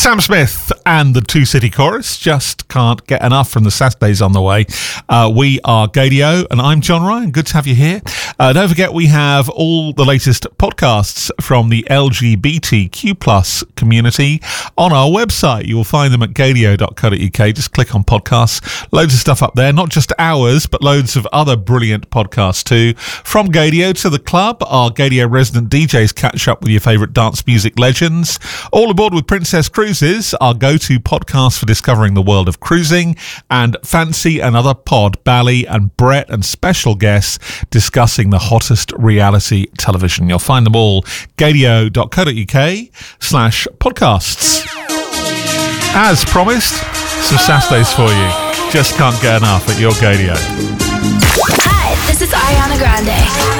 Sam Smith and the Two City Chorus just can't get enough from the Saturdays on the way. We are Gadio, and I'm John Ryan. Good to have you here. Don't forget, we have all the latest podcasts from the LGBTQ plus community on our website. You will find them at gadio.co.uk. Just click on podcasts. Loads of stuff up there, not just ours, but loads of other brilliant podcasts too. From Gadio to the Club, our Gadio resident DJs catch up with your favourite dance music legends. All aboard with Princess Cruises, our go-to podcast for discovering the world of cruising, and Fancy Another Pod, Bally and Brett and special guests discussing the hottest reality television. You'll find them all gadio.co.uk/podcasts. As promised, some Saturdays for you. Just can't get enough at your Gadio. Hi, this is Ariana Grande.